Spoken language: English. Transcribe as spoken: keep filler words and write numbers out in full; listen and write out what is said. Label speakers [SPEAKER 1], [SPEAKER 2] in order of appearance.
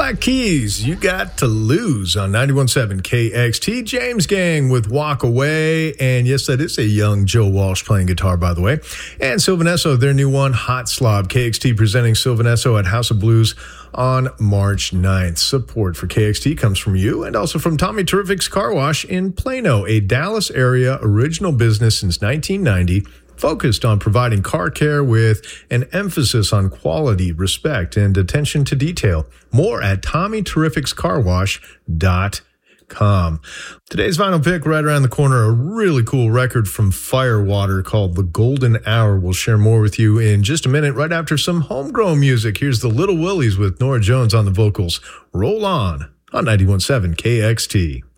[SPEAKER 1] Black Keys, You Got to Lose on ninety-one point seven K X T. James Gang with Walk Away. And yes, that is a young Joe Walsh playing guitar, by the way. And Sylvan Esso, their new one, Hot Slob. K X T presenting Sylvan Esso at House of Blues on March ninth. Support for K X T comes from you and also from Tommy Terrific's Car Wash in Plano, a Dallas area original business since nineteen ninety. Focused on providing car care with an emphasis on quality, respect, and attention to detail. More at tommy terrifics car wash dot com. Today's vinyl pick right around the corner, a really cool record from Firewater called The Golden Hour. We'll share more with you in just a minute right after some homegrown music. Here's the Little Willies with Nora Jones on the vocals. Roll on on ninety-one point seven K X T.